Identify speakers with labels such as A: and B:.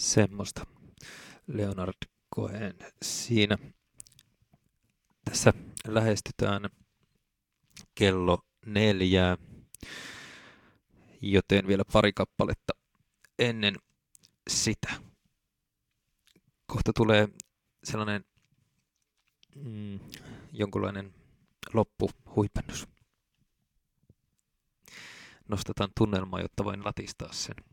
A: Semmoista Leonard Cohen siinä. Tässä lähestytään kello 4, joten vielä pari kappaletta ennen sitä. Kohta tulee sellainen jonkunlainen loppuhuipennus. Nostetaan tunnelmaa, jotta voin latistaa sen.